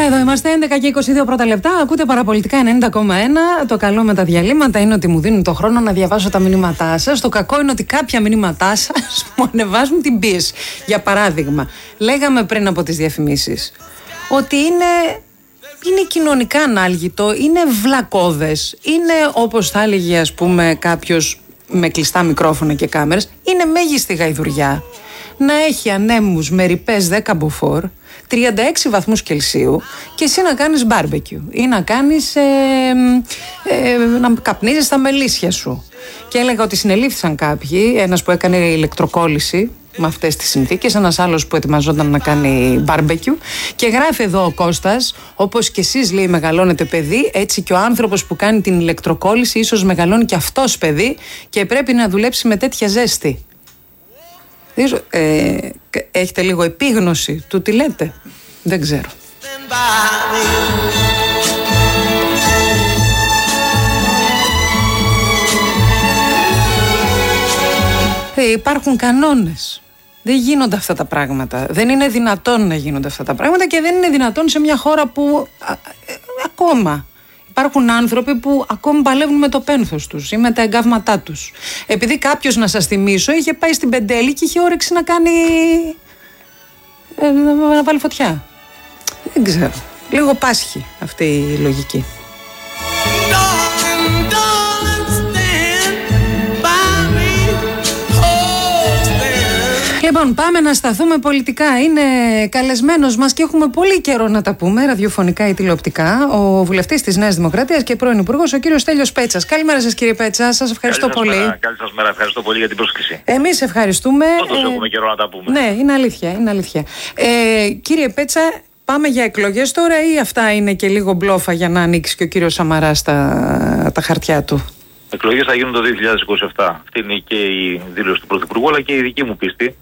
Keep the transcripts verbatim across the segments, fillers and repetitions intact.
Εδώ είμαστε, έντεκα και είκοσι δύο πρώτα λεπτά. Ακούτε Παραπολιτικά ενενήντα κόμμα ένα. Το καλό με τα διαλύματα είναι ότι μου δίνουν το χρόνο να διαβάσω τα μηνύματά σας. Το κακό είναι ότι κάποια μηνύματά σας μου ανεβάζουν την πίεση. Για παράδειγμα, λέγαμε πριν από τις διαφημίσεις ότι είναι, είναι κοινωνικά ανάλγητο, είναι βλακώδες, είναι όπως θα έλεγε ας πούμε κάποιος με κλειστά μικρόφωνα και κάμερες, είναι μέγιστη γαϊδουριά να έχει ανέμους με ρηπές δέκα μποφόρ, τριάντα έξι βαθμούς Κελσίου και εσύ να κάνεις μπάρμπεκιου ή να κάνεις ε, ε, να καπνίζεις τα μελίσια σου. Και έλεγα ότι συνελήφθησαν κάποιοι, ένας που έκανε ηλεκτροκόλληση με αυτές τις συνθήκες, ένας άλλος που ετοιμαζόταν να κάνει μπάρμπεκιου. Και γράφει εδώ ο Κώστας, όπως και εσείς λέει μεγαλώνετε παιδί, έτσι και ο άνθρωπος που κάνει την ηλεκτροκόλληση ίσως μεγαλώνει και αυτός παιδί και πρέπει να δουλέψει με τέτοια ζέστη. Ε, έχετε λίγο επίγνωση του τι λέτε? Δεν ξέρω. Ε, υπάρχουν κανόνες. Δεν γίνονται αυτά τα πράγματα. Δεν είναι δυνατόν να γίνονται αυτά τα πράγματα και δεν είναι δυνατόν σε μια χώρα που α, ε, ακόμα υπάρχουν άνθρωποι που ακόμη παλεύουν με το πένθος τους ή με τα εγκάβματά τους. Επειδή κάποιος, να σας θυμίσω, είχε πάει στην Πεντέλη και είχε όρεξη να κάνει ε, να βάλει φωτιά. Δεν ξέρω. Λίγο πάσχει αυτή η λογική. Λοιπόν, πάμε να σταθούμε πολιτικά. Είναι καλεσμένος μας και έχουμε πολύ καιρό να τα πούμε, ραδιοφωνικά ή τηλεοπτικά, ο βουλευτής της Νέας Δημοκρατίας και πρώην Υπουργός, ο κύριος Στέλιος Πέτσας. Καλημέρα σας, κύριε Πέτσα. Σας ευχαριστώ καλή πολύ. Μέρα, καλή σας μέρα. Ευχαριστώ πολύ για την πρόσκληση. Εμείς ευχαριστούμε. Όντως ε... έχουμε καιρό να τα πούμε. Ναι, είναι αλήθεια. Είναι αλήθεια. Ε, κύριε Πέτσα, πάμε για εκλογές τώρα ή αυτά είναι και λίγο μπλόφα για να ανοίξει και ο κύριος Σαμαράς τα, τα χαρτιά του? Εκλογές θα γίνουν το δύο χιλιάδες είκοσι επτά. Αυτή είναι και η δήλωση του Πρωθυπουργού, αλλά και η δική μου πίστη.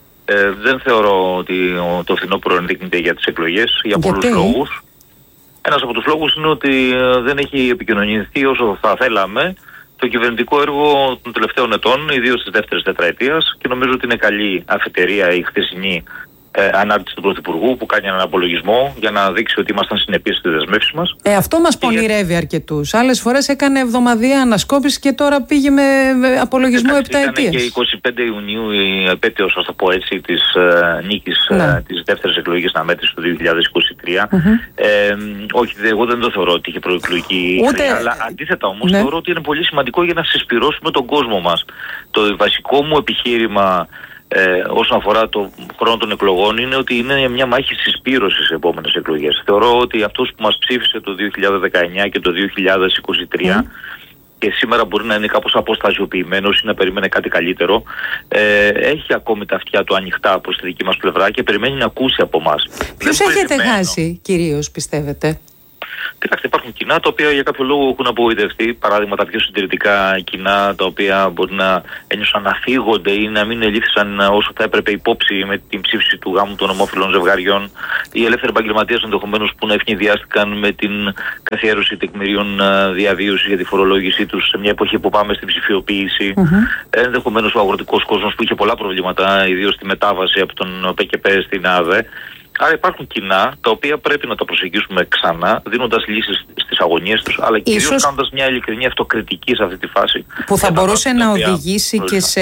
Ε, δεν θεωρώ ότι το φθινόπωρο ενδείκνυται για τις εκλογές, για πολλούς Γιατί? λόγους. Ένας από τους λόγους είναι ότι δεν έχει επικοινωνηθεί όσο θα θέλαμε το κυβερνητικό έργο των τελευταίων ετών, ιδίως της δεύτερης τετραετίας, και νομίζω ότι είναι καλή αφετηρία η χθεσινή ε, ανάρτηση του Πρωθυπουργού που κάνει έναν απολογισμό για να δείξει ότι ήμασταν συνεπείς στις δεσμεύσεις μας. Ε, αυτό μας πονηρεύει για... αρκετούς. Άλλες φορές έκανε εβδομαδιαία ανασκόπηση και τώρα πήγε με απολογισμό επταετίας. Ήταν και εικοστή πέμπτη Ιουνίου η επέτειος, ας το πω έτσι, της uh, νίκης ναι. uh, της δεύτερης εκλογικής αναμέτρησης του δύο χιλιάδες είκοσι τρία. Mm-hmm. Ε, όχι, εγώ δεν το θεωρώ ότι είχε προεκλογική Ούτε... χρειά, αλλά αντίθετα όμως ναι. θεωρώ ότι είναι πολύ σημαντικό για να συσπυρώσουμε τον κόσμο μας. Το βασικό μου επιχείρημα Ε, όσον αφορά το χρόνο των εκλογών είναι ότι είναι μια μάχη συσπήρωσης σε επόμενες εκλογές. Θεωρώ ότι αυτός που μας ψήφισε το δύο χιλιάδες δεκαεννιά και το δύο χιλιάδες είκοσι τρία mm. και σήμερα μπορεί να είναι κάπως αποστασιοποιημένος ή να περίμενε κάτι καλύτερο, ε, έχει ακόμη τα αυτιά του ανοιχτά προς τη δική μας πλευρά και περιμένει να ακούσει από εμάς. Ποιος έχετε χάσει κυρίως, πιστεύετε? Κοιτάξτε, υπάρχουν κοινά τα οποία για κάποιο λόγο έχουν απογοητευτεί. Παράδειγμα, τα πιο συντηρητικά κοινά τα οποία μπορεί να ένιωσαν να φύγονται ή να μην ελήφθησαν όσο θα έπρεπε υπόψη με την ψήφιση του γάμου των ομόφυλων ζευγαριών. Οι ελεύθεροι επαγγελματίες ενδεχομένως που να ευνηδιάστηκαν με την καθιέρωση τεκμηρίων διαβίωσης για τη φορολόγησή τους σε μια εποχή που πάμε στην ψηφιοποίηση. Mm-hmm. Ενδεχομένως ο αγροτικός κόσμος που είχε πολλά προβλήματα, ιδίως στη μετάβαση από τον ΠΚΠ στην ΑΔΕ. Άρα υπάρχουν κοινά τα οποία πρέπει να τα προσεγγίσουμε ξανά, δίνοντας λύσεις στις αγωνίες τους, αλλά κυρίως ίσως... κάνοντας μια ειλικρινή αυτοκριτική σε αυτή τη φάση. Που θα μπορούσε να οδηγήσει και σε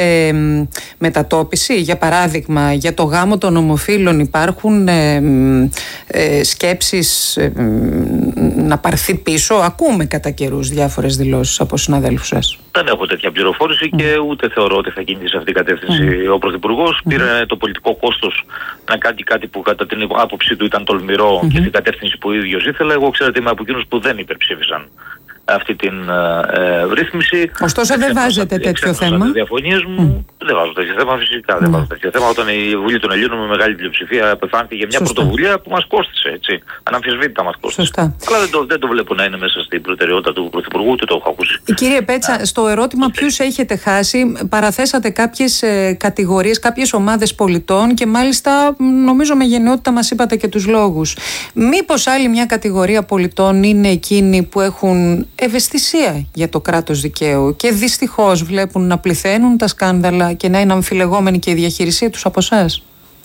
μετατόπιση. Για παράδειγμα, για το γάμο των ομοφύλων υπάρχουν ε, ε, σκέψεις ε, να πάρθει πίσω. Ακούμε κατά καιρούς διάφορες δηλώσεις από συναδέλφους σας. Δεν έχω τέτοια πληροφόρηση mm. και ούτε θεωρώ ότι θα κινηθεί σε αυτήν την κατεύθυνση mm. ο Πρωθυπουργός. Mm. Πήρε το πολιτικό κόστος να κάνει κάτι που κατά την άποψή του ήταν τολμηρό mm-hmm. και στην κατεύθυνση που ο ίδιος ήθελε. Εγώ ξέρετε είμαι από εκείνους που δεν υπερψήφισαν αυτή την ε, ρύθμιση. Ωστόσο δεν βάζετε τέτοιο θέμα. Τις διαφωνίες μου mm. δεν βάζω τέτοιο θέμα, φυσικά mm. δεν βάζω τέτοιο θέμα. Όταν η Βουλή των Ελλήνων με μεγάλη πλειοψηφία απεφάνθηκε για μια Σωστά. πρωτοβουλία που μας κόστησε, έτσι. Αναμφισβήτητα μας κόστησε. Σωστά. Αλλά δεν το, δεν το βλέπω να είναι μέσα στην προτεραιότητα του Πρωθυπουργού, ούτε το έχω ακούσει. Κύριε Πέτσα, στο ερώτημα ποιους έχετε χάσει, παραθέσατε κάποιες ε, κατηγορίες, κάποιες ομάδες πολιτών και μάλιστα νομίζω με γενναιότητα μας είπατε και τους λόγους. Μήπως άλλη μια κατηγορία πολιτών είναι εκείνοι που έχουν ευαισθησία για το κράτος δικαίου και δυστυχώς βλέπουν να πληθαίνουν τα σκάνδαλα και να είναι αμφιλεγόμενη και η διαχείρισή τους από εσάς?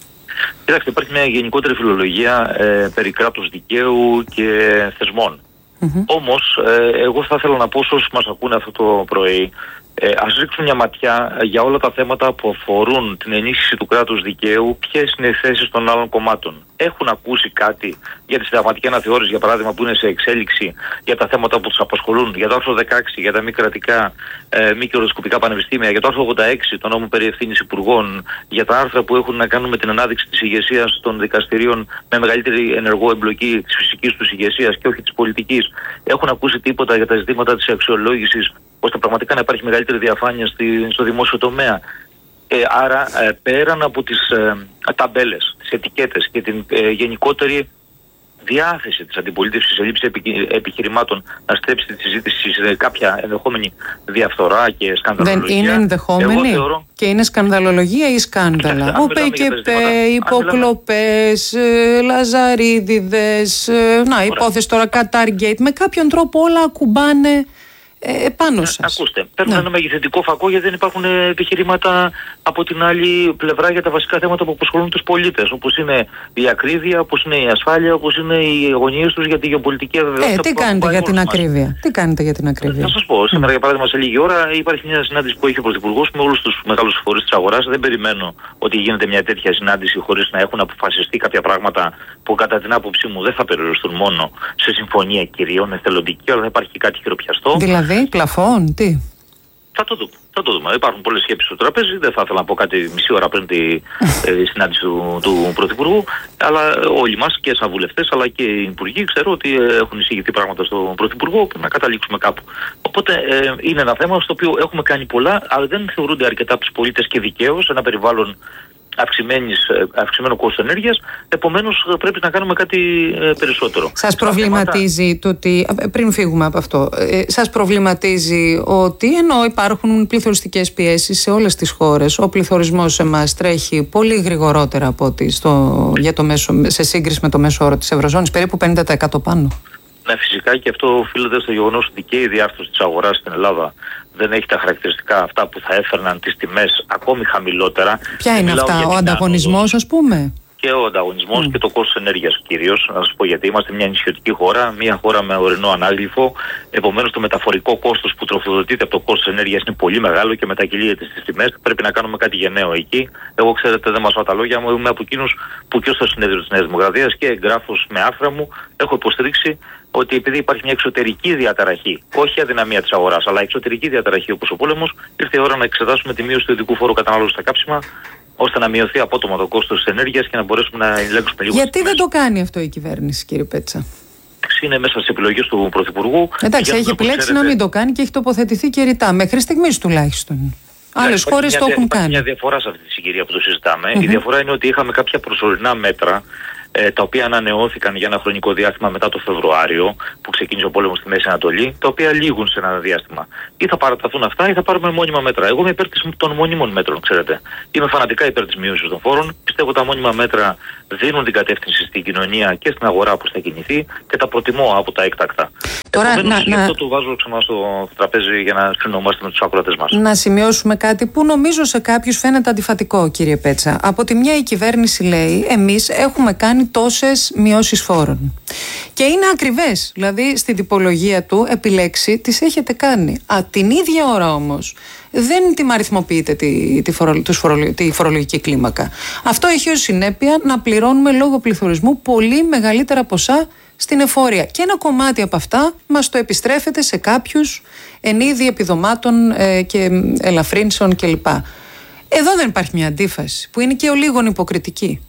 Κοιτάξτε, υπάρχει μια γενικότερη φιλολογία ε, περί κράτους δικαίου και θεσμών. Mm-hmm. Όμως, ε, εγώ θα ήθελα να πω σε όσους μας ακούνε αυτό το πρωί, ε, ας ρίξουν μια ματιά για όλα τα θέματα που αφορούν την ενίσχυση του κράτους δικαίου, ποιες είναι οι θέσεις των άλλων κομμάτων. Έχουν ακούσει κάτι για τη συνταγματική αναθεώρηση, για παράδειγμα, που είναι σε εξέλιξη, για τα θέματα που τους απασχολούν, για το άρθρο δεκαέξι, για τα μη κρατικά, ε, μη κερδοσκοπικά πανεπιστήμια, για το άρθρο ογδόντα έξι, το νόμο περί ευθύνης υπουργών, για τα άρθρα που έχουν να κάνουν με την ανάδειξη της ηγεσίας των δικαστηρίων με μεγαλύτερη ενεργό εμπλοκή της φυσικής τους ηγεσίας και όχι της πολιτικής. Έχουν ακούσει τίποτα για τα ζητήματα της αξιολόγησης, ώστε πραγματικά να υπάρχει μεγαλύτερη διαφάνεια στη, στο δημόσιο τομέα. Ε, άρα, ε, πέραν από τις ε, ταμπέλες, τις ετικέτες και την ε, γενικότερη διάθεση της αντιπολίτευσης σε λήψη επιχειρημάτων να στρέψει τη συζήτηση σε κάποια ενδεχόμενη διαφθορά και σκανδαλολογία. Δεν είναι ενδεχόμενη θεωρώ... και είναι σκανδαλολογία ή σκάνδαλα. Ο ΠΚΠ, υποκλοπές, Λαζαρίδηδες, να, υπόθεση τώρα Κατάργεϊτ, με κάποιον τρόπο όλα ακουμπάνε Ε, πάνω σας. Ακούστε, παίρνουν ένα μεγεθυντικό φακό γιατί δεν υπάρχουν επιχειρήματα από την άλλη πλευρά για τα βασικά θέματα που απασχολούν τους πολίτες. Όπως είναι η ακρίβεια, όπως είναι η ασφάλεια, όπως είναι οι αγωνίες τους για τη γεωπολιτική αβεβαιότητα. Ε, τι κάνετε για την ακρίβεια. Τι κάνετε για την ακρίβεια. Θα σας πω, σήμερα για παράδειγμα σε λίγη ώρα υπάρχει μια συνάντηση που έχει ο Πρωθυπουργός με όλους τους μεγάλους φορείς της αγοράς. Δεν περιμένω ότι γίνεται μια τέτοια συνάντηση χωρίς να έχουν αποφασιστεί κάποια πράγματα που κατά την άποψή μου δεν θα περιοριστούν μόνο σε συμφωνία κυρίων, εθελοντική, αλλά θα υπάρχει και κάτι χειροπιαστό. Δηλαδή, πλαφόν, τι. Θα το δούμε. Θα το δούμε. Υπάρχουν πολλές σκέψεις στο τραπέζι. Δεν θα ήθελα να πω κάτι μισή ώρα πριν τη ε, συνάντηση του, του Πρωθυπουργού. Αλλά όλοι μας και σαν βουλευτές, αλλά και οι υπουργοί, ξέρω ότι ε, έχουν εισηγηθεί πράγματα στον Πρωθυπουργό που να καταλήξουμε κάπου. Οπότε ε, είναι ένα θέμα στο οποίο έχουμε κάνει πολλά, αλλά δεν θεωρούνται αρκετά από τους πολίτες και δικαίως σε ένα περιβάλλον αυξημένο κόστος ενέργειας, επομένως πρέπει να κάνουμε κάτι ε, περισσότερο. Σας προβληματίζει το ότι, πριν φύγουμε από αυτό, ε, σας προβληματίζει ότι ενώ υπάρχουν πληθωριστικές πιέσεις σε όλες τις χώρες, ο πληθωρισμός σε εμάς τρέχει πολύ γρηγορότερα από ότι στο, για το μέσο, σε σύγκριση με το μέσο όρο της Ευρωζώνης, περίπου πενήντα τοις εκατό πάνω. Ναι, φυσικά, και αυτό οφείλεται στο γεγονός ότι και η διάρθρωση της αγοράς στην Ελλάδα δεν έχει τα χαρακτηριστικά αυτά που θα έφερναν τις τιμές ακόμη χαμηλότερα. Ποια είναι αυτά, ο ανταγωνισμός, ας πούμε? Και ο ανταγωνισμός mm. και το κόστος ενέργειας κυρίως. Να σας πω γιατί είμαστε μια νησιωτική χώρα, μια χώρα με ορεινό ανάγλυφο. Επομένως το μεταφορικό κόστος που τροφοδοτείται από το κόστος ενέργειας είναι πολύ μεγάλο και μετακυλίεται στις τιμές. Πρέπει να κάνουμε κάτι γενναίο εκεί. Εγώ, ξέρετε, δεν μας βάζω τα λόγια μου. Είμαι από εκείνους που και στο συνέδριο της Νέας Δημοκρατίας και εγγράφος με άρθρα μου έχω υποστηρίξει ότι επειδή υπάρχει μια εξωτερική διαταραχή, όχι αδυναμία της αγοράς, αλλά εξωτερική διαταραχή όπως ο πόλεμος, ήρθε η ώρα να εξετάσουμε τη μείωση του ειδικού φόρου κατανάλωσης στα κάψιμα, ώστε να μειωθεί απότομα το κόστος της ενέργειας και να μπορέσουμε να ελέγξουμε λίγο. Γιατί δεν το κάνει αυτό η κυβέρνηση, κύριε Πέτσα? Είναι μέσα στις επιλογές του Πρωθυπουργού. Εντάξει, έχει επιλέξει ξέρετε... να μην το κάνει και έχει τοποθετηθεί και ρητά, μέχρι στιγμής τουλάχιστον. Άλλες χώρες το έχουν κάνει. Υπάρχει μια διαφορά σε αυτή τη συγκυρία που το συζητάμε. Mm-hmm. Η διαφορά είναι ότι είχαμε κάποια προσωρινά μέτρα, ε, τα οποία ανανεώθηκαν για ένα χρονικό διάστημα μετά το Φεβρουάριο, που ξεκίνησε ο πόλεμος στη Μέση Ανατολή, τα οποία λήγουν σε ένα διάστημα. Ή θα παραταθούν αυτά ή θα πάρουμε μόνιμα μέτρα. Εγώ είμαι υπέρ των μόνιμων μέτρων, ξέρετε. Είμαι φανατικά υπέρ της μείωσης των φόρων. Πιστεύω τα μόνιμα μέτρα δίνουν την κατεύθυνση στην κοινωνία και στην αγορά που θα κινηθεί και τα προτιμώ από τα έκτακτα. Τώρα, Επομένως, να, γι' αυτό να... το βάζω ξανά στο τραπέζι για να συνομαστε με τους ακροατές μας. Να σημειώσουμε κάτι που νομίζω σε κάποιους φαίνεται αντιφατικό, κύριε Πέτσα. Από τη μια η κυβέρνηση λέει, εμείς έχουμε κάνει τόσες μειώσεις φόρων. Και είναι ακριβές. Δηλαδή στην τυπολογία του επιλέξει τις έχετε κάνει. Α, την ίδια ώρα όμως δεν την αριθμοποιείτε τη, τη, φορο, τους φορολο, τη φορολογική κλίμακα. Αυτό έχει ως συνέπεια να πληρώνουμε λόγω πληθωρισμού πολύ μεγαλύτερα ποσά στην εφορία. Και ένα κομμάτι από αυτά μας το επιστρέφεται σε κάποιους εν είδη επιδομάτων ε, και ελαφρύνσεων κλπ. Εδώ δεν υπάρχει μια αντίφαση που είναι και ο λίγον υποκριτική.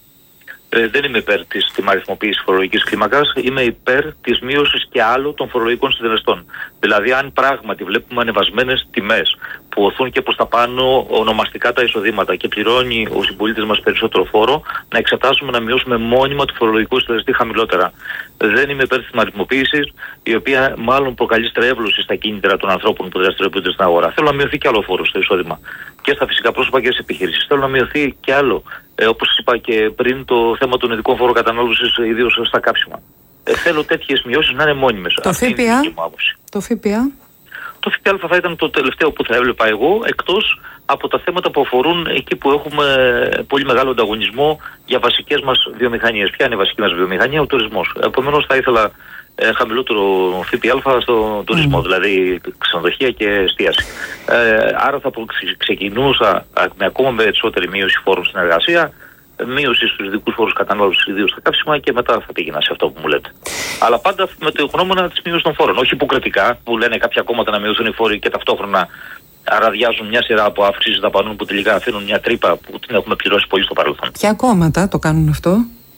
Ε, δεν είμαι υπέρ της τιμαριθμοποίησης φορολογικής κλίμακας, είμαι υπέρ της μείωσης και άλλων των φορολογικών συντελεστών. Δηλαδή, αν πράγματι βλέπουμε ανεβασμένες τιμές που οθούν και προς τα πάνω ονομαστικά τα εισοδήματα και πληρώνει ο συμπολίτης μας περισσότερο φόρο, να εξετάσουμε να μειώσουμε μόνιμα το φορολογικό συντελεστή χαμηλότερα. Δεν είμαι υπέρ της τιμαριθμοποίησης, η οποία μάλλον προκαλεί στρέβλωση στα κίνητρα των ανθρώπων που δραστηριοποιούνται στην αγορά. Θέλω να μειωθεί και άλλο φόρο στο εισόδημα και στα φυσικά πρόσωπα και στις επιχειρήσεις. Θέλω να μειωθεί και άλλο, ε, όπως είπα και πριν, το θέμα των ειδικών φόρων κατανάλωσης, ιδίως στα κάψιμα. Ε, θέλω τέτοιες μειώσεις να είναι μόνιμες. Το ΦΠΑ. Το ΦΠΑ. το ΦΠΑ θα ήταν το τελευταίο που θα έβλεπα εγώ, εκτός από τα θέματα που αφορούν εκεί που έχουμε πολύ μεγάλο ανταγωνισμό για βασικές μας βιομηχανίες. Ποια είναι η βασική μας βιομηχανία? Ο τουρισμός. Επομένως θα ήθελα ε, χαμηλότερο ΦΠΑ στο τουρισμό, mm. δηλαδή ξενοδοχεία και εστίαση. Ε, άρα θα ξεκινούσα με ακόμα περισσότερη μείωση φόρων στην εργασία, μείωση στους ειδικούς φόρους κατανάλωσης, ιδίως στα καύσιμα, και μετά θα πήγαινα σε αυτό που μου λέτε. Αλλά πάντα με το γνώμονα της μείωσης των φόρων. Όχι υποκριτικά, που λένε κάποια κόμματα να μειωθούν οι φόροι και ταυτόχρονα αραδιάζουν μια σειρά από αυξήσεις δαπανών που τελικά αφήνουν μια τρύπα που την έχουμε πληρώσει πολύ στο παρελθόν. Ποια κόμματα το κάνουν αυτό?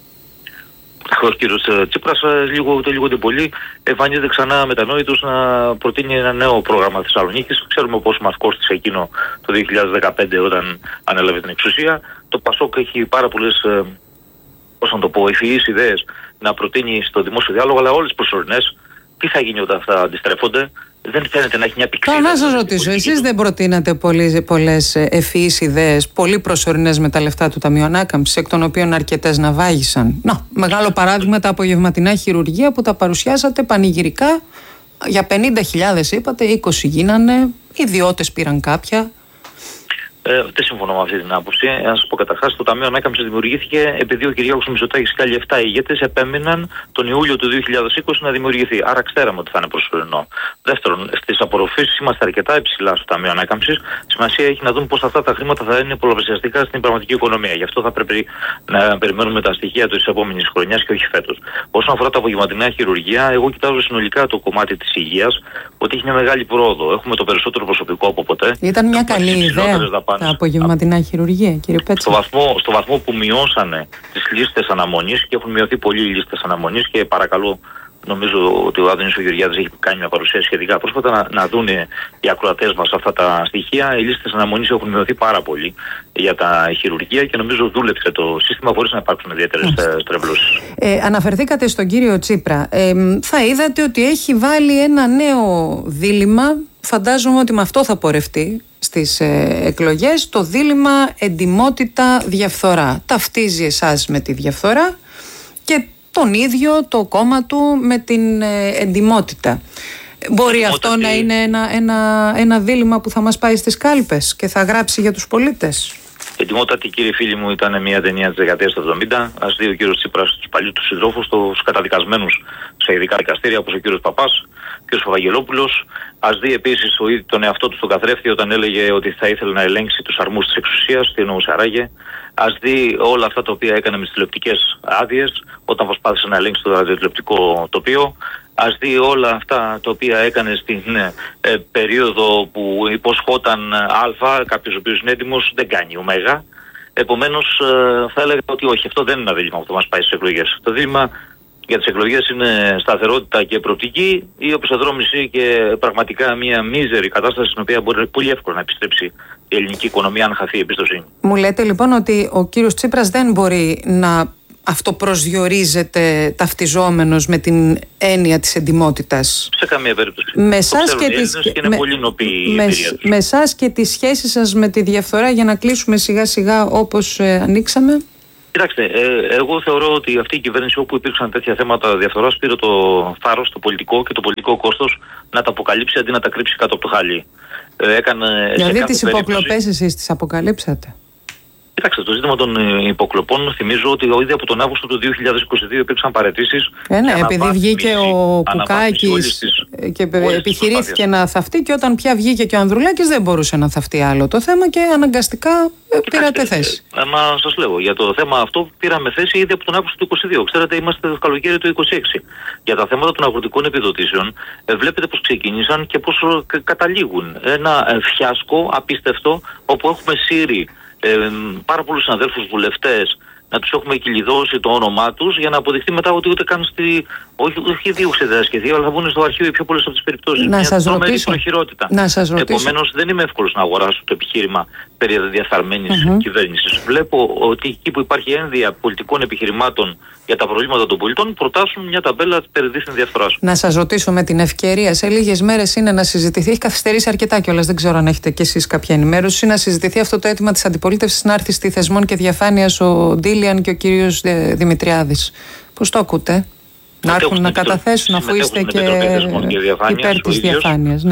Ο κύριος Τσίπρας λίγο το λίγο πολύ εμφανίζεται ξανά μετανόητος να προτείνει ένα νέο πρόγραμμα Θεσσαλονίκης. Ξέρουμε πόσο μας κόστησε εκείνο το δύο χιλιάδες δεκαπέντε όταν ανέλαβε την εξουσία. Το ΠΑΣΟΚ έχει πάρα πολλές, πώς να το πω, ευφυείς ιδέες να προτείνει στο δημόσιο διάλογο, αλλά όλες προσωρινές. Τι θα γίνει όταν αυτά αντιστρέφονται? Δεν φαίνεται να έχει μια πηξίδα. Τώρα να σας ρωτήσω, εσείς δεν προτείνατε πολλές ευφυείς ιδέες, πολύ προσωρινές με τα λεφτά του Ταμείου Ανάκαμψης, εκ των οποίων αρκετές να βάγισαν? Να, μεγάλο παράδειγμα τα απογευματινά χειρουργεία που τα παρουσιάσατε πανηγυρικά. Για πενήντα χιλιάδες είπατε, είκοσι γίνανε, ιδιώτες πήραν κάποια. Ε, δεν συμφωνώ με αυτή την άποψη. Να σας πω καταρχάς, το Ταμείο Ανάκαμψης δημιουργήθηκε επειδή ο Κυριάκος Μητσοτάκης και άλλοι επτά ηγέτες επέμειναν τον Ιούλιο του δύο χιλιάδες είκοσι να δημιουργηθεί. Άρα ξέραμε ότι θα είναι προσωρινό. Δεύτερον, στις απορροφήσεις είμαστε αρκετά υψηλά στο Ταμείο Ανάκαμψης. Σημασία έχει να δούμε πώς αυτά τα χρήματα θα είναι πολλαπλασιαστικά στην πραγματική οικονομία. Γι' αυτό θα πρέπει να περιμένουμε τα στοιχεία της επόμενης χρονιάς και όχι φέτος. Όσον αφορά τα απογευματινά χειρουργεία, εγώ κοιτάζω συνολικά το κομμάτι της υγείας, ότι έχει μια μεγάλη πρόοδο. Έχουμε το περισσότερο προσωπικό από ποτέ. Ήταν μια καλή ιδέα τα απογευματινά χειρουργεία, κύριε Πέτσα. Στο βαθμό, στο βαθμό που μειώσανε τις λίστες αναμονής, και έχουν μειωθεί πολύ οι λίστες αναμονής, και παρακαλώ, νομίζω ότι ο Άδωνης ο Γεωργιάδης έχει κάνει μια παρουσίαση σχετικά πρόσφατα να, να δουν οι ακροατές μας αυτά τα στοιχεία. Οι λίστες αναμονής έχουν μειωθεί πάρα πολύ για τα χειρουργεία και νομίζω δούλεψε το σύστημα χωρίς να υπάρξουν ιδιαίτερες στρεβλώσεις. Ε, αναφερθήκατε στον κύριο Τσίπρα. Ε, θα είδατε ότι έχει βάλει ένα νέο δίλημμα. Φαντάζομαι ότι με αυτό θα πορευτεί στις ε, εκλογές, το δίλημμα εντιμότητα διαφθορά. Ταυτίζει εσάς με τη διαφθορά και τον ίδιο το κόμμα του με την ε, εντιμότητα. Μπορεί εντιμότητα αυτό να είναι ένα, ένα, ένα δίλημμα που θα μας πάει στις κάλπες και θα γράψει για τους πολίτες? Εντιμότατη, κύριε φίλοι μου, ήταν μια ταινία της δεκαετίας του εβδομήντα. Ας δει ο κύριος Τσίπρας τους παλιούς τους συντρόφους, τους καταδικασμένους σε ειδικά δικαστήρια, όπως ο κύριος Παπάς, ο κύριος Παπαγγελόπουλος. Ας δει επίσης ο, τον εαυτό του στον καθρέφτη όταν έλεγε ότι θα ήθελε να ελέγξει τους αρμούς της εξουσίας, τι εννοούσε άραγε. Ας δει όλα αυτά τα οποία έκανε με τις τηλεοπτικές άδειες, όταν προσπάθησε να ελέγξει το ραδιοτηλεοπτικό τοπίο. Ας δει όλα αυτά τα οποία έκανε στην ε, περίοδο που υποσχόταν Α, κάποιος ο οποίος είναι έτοιμος, δεν κάνει Ω. Επομένως ε, θα έλεγα ότι όχι, αυτό δεν είναι ένα δίλημμα που θα μας πάει στις εκλογές. Το δίλημμα για τις εκλογές είναι σταθερότητα και προοπτική, ή οπισθοδρόμηση και πραγματικά μια μίζερη κατάσταση στην οποία μπορεί πολύ εύκολα να επιστρέψει η ελληνική οικονομία αν χαθεί η εμπιστοσύνη. Μου λέτε λοιπόν ότι ο κύριος Τσίπρας δεν μπορεί να αυτοπροσδιορίζεται ταυτιζόμενος με την έννοια της εντιμότητας? Σε καμία περίπτωση. Με εσάς και, τις... και είναι με... πολύ νοπή η με... εμπειρία με εσάς και τη σχέση σας με τη διαφθορά, για να κλείσουμε σιγά σιγά όπως ε, ανοίξαμε. Κοιτάξτε, ε, εγώ θεωρώ ότι αυτή η κυβέρνηση, όπου υπήρξαν τέτοια θέματα διαφθοράς, πήρε το θάρρος, το πολιτικό και το πολιτικό κόστος να τα αποκαλύψει αντί να τα κρύψει κάτω από το χαλί. Ε, έκανε δηλαδή τις υποκλοπές εσείς τις αποκαλύψατε? Κοιτάξτε, το ζήτημα των υποκλοπών, θυμίζω ότι ήδη από τον Αύγουστο του δύο χιλιάδες είκοσι δύο υπήρξαν παραιτήσεις. Ε, ναι, επειδή βγήκε ο Κουκάκης και επιχειρήθηκε να θαυτεί, και όταν πια βγήκε και ο Ανδρουλάκης δεν μπορούσε να θαυτεί άλλο το θέμα και αναγκαστικά πήρατε θέση. Ε, μα σας λέω, για το θέμα αυτό πήραμε θέση ήδη από τον Αύγουστο του είκοσι δύο. Ξέρετε, είμαστε το καλοκαίρι του είκοσι έξι. Για τα θέματα των αγροτικών επιδοτήσεων, ε, βλέπετε πώς ξεκίνησαν και πώς ε, καταλήγουν. Ένα ε, φιάσκο απίστευτο, όπου έχουμε σύρει Ε, πάρα πολλούς συναδέλφους βουλευτές να τους έχουμε κυλιδώσει το όνομά τους για να αποδειχθεί μετά ότι ούτε καν στη. Όχι, όχι δίωξη δεν ασκηθεί, αλλά θα βγουν στο αρχείο οι πιο πολλές από τις περιπτώσεις. Να σας ρωτήσω. Να σας ρωτήσω. Επομένως, δεν είμαι εύκολος να αγοράσω το επιχείρημα περί διεφθαρμένης mm-hmm. κυβέρνησης. Βλέπω ότι εκεί που υπάρχει ένδυα πολιτικών επιχειρημάτων για τα προβλήματα των πολιτών, προτάσουν μια ταμπέλα περί δίθεν διαφθοράς. Να σας ρωτήσω με την ευκαιρία, σε λίγες μέρες είναι να συζητηθεί, έχει καθυστερήσει αρκετά κιόλας, δεν ξέρω αν έχετε κι εσείς κάποια ενημέρωση, να συζητηθεί αυτό το αίτημα της αντιπολίτευσης να έρθει στη Θεσμών και Διαφάνειας ο Ντίλιαν και ο κύριος Δημητριάδης. Πώς το ακούτε? Να έρθουν να καταθέσουν, αφού είστε και υπέρ της διαφάνειας, ναι.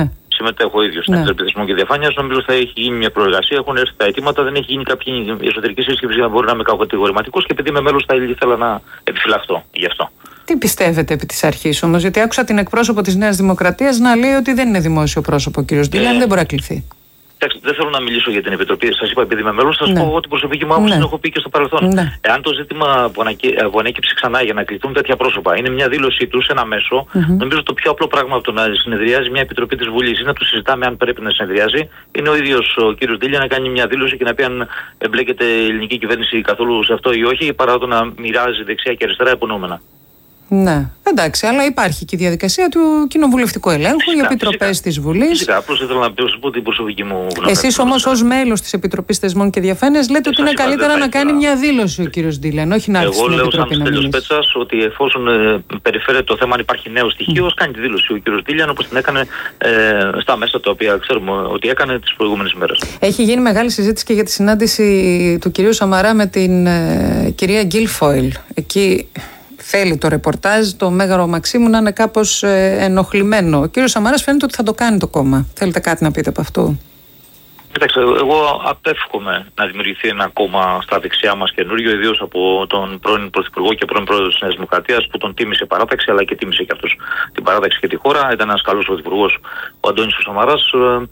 συμμετέχω ίδιο στην Ναι. Επιτροπή Θεσμών και Διαφάνειας. Νομίζω θα έχει γίνει μια προεργασία. Έχουν έρθει τα αιτήματα, δεν έχει γίνει κάποια εσωτερική σύσκεψη για να μπορεί να είμαι κατηγορηματικός και επειδή είμαι μέλος θα ήθελα να επιφυλαχθώ γι' αυτό. Τι πιστεύετε επί της αρχής όμως, γιατί άκουσα την εκπρόσωπο της Νέας Δημοκρατίας να λέει ότι δεν είναι δημόσιο πρόσωπο ο κύριος Ντίλαν, ε, δεν μπορεί να κληθεί. Δεν θέλω να μιλήσω για την Επιτροπή. Σας είπα, επειδή είμαι μέλος, θα σας Ναι. πω εγώ την προσωπική μου άποψη, Ναι. την έχω πει και στο παρελθόν. Ναι. Εάν το ζήτημα που, ανακαι... που ανέκυψε ξανά για να κληθούν τέτοια πρόσωπα είναι μια δήλωσή του σε ένα μέσο, Mm-hmm. νομίζω το πιο απλό πράγμα από το να συνεδριάζει μια Επιτροπή της Βουλής ή να του συζητάμε αν πρέπει να συνεδριάζει, είναι ο ίδιος ο κύριος Ντίλια να κάνει μια δήλωση και να πει αν εμπλέκεται η ελληνική κυβέρνηση καθόλου σε αυτό ή όχι, παρά το να μοιράζει δεξιά και αριστερά υπονοούμενα. Ναι, εντάξει, αλλά υπάρχει και η διαδικασία του κοινοβουλευτικού ελέγχου, Φυσικά, οι επιτροπές της Βουλής. Φυσικά, απλώς ήθελα να πω, πω την προσωπική μου γνώμη. Εσείς όμως ως μέλος της Επιτροπής Θεσμών και Διαφάνειας λέτε ότι είναι είπα, καλύτερα δεν να θα κάνει ήθελα. μια δήλωση ο κύριος Ντίλαν, όχι να έρθει Εγώ στην λέω σαν Επιτροπή να Στέλιος μιλήσει. Πέτσας ότι εφόσον ε, περιφέρεται το θέμα, αν υπάρχει νέο στοιχείο, mm. κάνει τη δήλωση ο κύριος Ντίλιαν όπως την έκανε ε, στα μέσα τα οποία ξέρουμε ότι έκανε τις προηγούμενες μέρες. Έχει γίνει μεγάλη συζήτηση και για τη συνάντηση του κυρίου Σαμαρά με την ε, κυρία Γκίλφοιλ. Εκεί θέλει το ρεπορτάζ, το Μέγαρο Μαξίμου να είναι κάπως ε, ενοχλημένο. Ο κύριος Σαμαράς φαίνεται ότι θα το κάνει το κόμμα. Θέλετε κάτι να πείτε από αυτό? Κοιτάξτε, εγώ απέφχομαι να δημιουργηθεί ένα κόμμα στα δεξιά μας καινούριο, ιδίως από τον πρώην Πρωθυπουργό και πρώην Πρόεδρο της Νέας Δημοκρατίας που τον τίμησε παράταξη, αλλά και τίμησε και αυτός την παράταξη και τη χώρα. Ήταν ένας καλός Πρωθυπουργός ο Αντώνης ο Σαμαράς.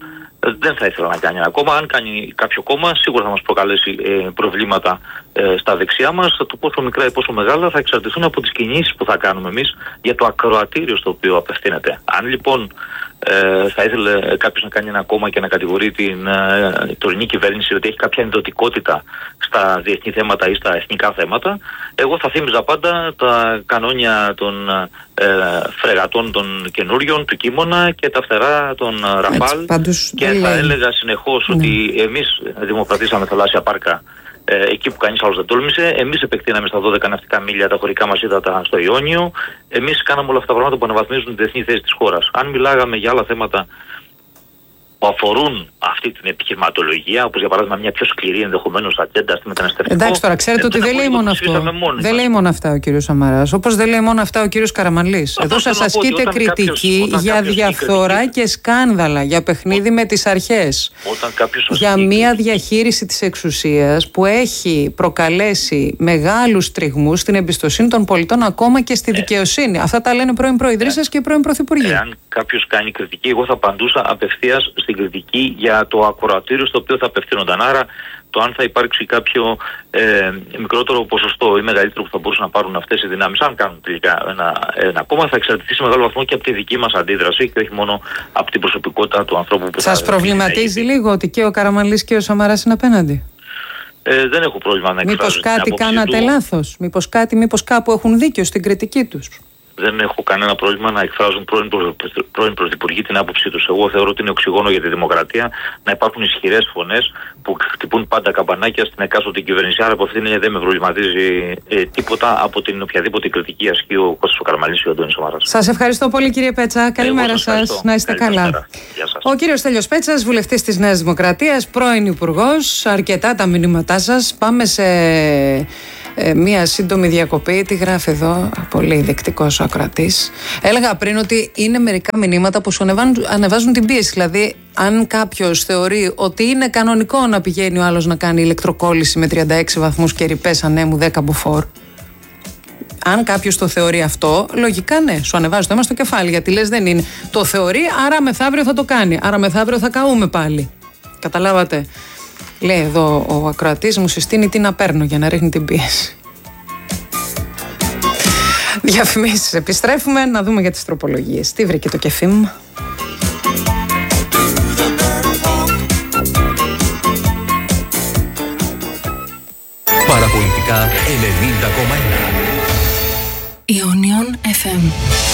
Ε, δεν θα ήθελα να κάνει ένα κόμμα. Αν κάνει κάποιο κόμμα, σίγουρα θα μας προκαλέσει ε, προβλήματα ε, στα δεξιά μας. Το πόσο μικρά ή πόσο μεγάλα θα εξαρτηθούν από τις κινήσεις που θα κάνουμε εμείς για το ακροατήριο στο οποίο απευθύνεται. Αν λοιπόν ε, θα ήθελε κάποιος να κάνει ένα κόμμα και να κατηγορεί την ε, τωρινή κυβέρνηση ότι έχει κάποια ενδοτικότητα στα διεθνή θέματα ή στα εθνικά θέματα, εγώ θα θύμιζα πάντα τα κανόνια των ε, φρεγατών των καινούριων, του Κίμωνα και τα φτερά των Ραφάλ. Πάντως, Και θα έλεγα συνεχώς ναι. ότι εμείς δημοκρατήσαμε θαλάσσια πάρκα ε, εκεί που κανείς άλλος δεν τόλμησε. Εμείς επεκτείναμε στα δώδεκα ναυτικά μίλια τα χωρικά μας ύδατα στο Ιόνιο. Εμείς κάναμε όλα αυτά τα πράγματα που αναβαθμίζουν τη διεθνή θέση της χώρας. Αν μιλάγαμε για άλλα θέματα που αφορούν αυτή την επιχειρηματολογία, όπως για παράδειγμα μια πιο σκληρή ενδεχομένως ατζέντα στη μεταναστευτικό. Εντάξει, τώρα ξέρετε ότι δεν λέει μόνο αυτό. Δεν λέει μόνο αυτά ο κύριος Σαμαράς. Όπως δεν λέει μόνο αυτά ο κύριος Καραμανλής. Εδώ σας ασκείται κριτική για διαφθορά και σκάνδαλα, για παιχνίδι με τις αρχές. Για μια διαχείριση της εξουσίας που έχει προκαλέσει μεγάλους τριγμούς στην εμπιστοσύνη των πολιτών, ακόμα και στη δικαιοσύνη. Αυτά τα λένε πρώην προεδροί σας και πρώην πρωθυπουργοί. Εάν κάποιος κάνει κριτική, εγώ θα απαντούσα απευθείας στην κριτική για το ακροατήριο στο οποίο θα απευθύνονταν. Άρα το αν θα υπάρξει κάποιο ε, μικρότερο ποσοστό ή μεγαλύτερο που θα μπορούσαν να πάρουν αυτές οι δυνάμεις, αν κάνουν τελικά ένα, ένα κόμμα, θα εξαρτηθεί σε μεγάλο βαθμό και από τη δική μας αντίδραση και όχι μόνο από την προσωπικότητα του ανθρώπου που σας θα... Σας προβληματίζει λίγο ότι και ο Καραμανλής και ο Σαμαράς είναι απέναντι? Ε, δεν έχω πρόβλημα να εκφράζω. Μήπως κάτι κάνατε του... λάθος, μήπως κάτι, μήπως κάπου έχουν δίκιο στην κριτική τους? Δεν έχω κανένα πρόβλημα να εκφράζουν πρώην, προ... πρώην πρωθυπουργοί την άποψή τους. Εγώ θεωρώ ότι είναι οξυγόνο για τη δημοκρατία να υπάρχουν ισχυρές φωνές που χτυπούν πάντα καμπανάκια στην εκάστοτε κυβέρνηση. Άρα από αυτήν την έννοια δεν με προβληματίζει ε, τίποτα από την οποιαδήποτε κριτική ασκεί ο Κώστας ο Καραμανλής ή ο Αντώνης Σαμαράς. Σας ευχαριστώ πολύ κύριε Πέτσα. Καλημέρα σας. Να είστε καλά. Σας. Ο κύριος Στέλιος Πέτσας, βουλευτής της Νέας Δημοκρατίας, πρώην υπουργός. Αρκετά τα μηνύματά σας. Πάμε σε ε, μία σύντομη διακοπή. Τι γράφει εδώ, πολύ δεκτικός ο ακροατής. Έλεγα πριν ότι είναι μερικά μηνύματα που σου ανεβάζουν, ανεβάζουν την πίεση. Δηλαδή, αν κάποιος θεωρεί ότι είναι κανονικό να πηγαίνει ο άλλος να κάνει ηλεκτροκόλληση με τριάντα έξι βαθμούς και ρηπές ανέμου δέκα μποφόρ. Αν κάποιος το θεωρεί αυτό, λογικά ναι, σου ανεβάζει το αίμα στο κεφάλι. Γιατί λες δεν είναι. Το θεωρεί, άρα μεθαύριο θα το κάνει. Άρα μεθαύριο θα καούμε πάλι. Καταλάβατε. Λέει εδώ ο ακροατής μου συστήνει τι να παίρνω για να ρίχνει την πίεση. Διαφημίσεις, επιστρέφουμε να δούμε για τις τροπολογίες. Τι βρήκε το κεφίμ? Παραπολιτικά ενενήντα κόμμα ένα. Ionion εφ εμ.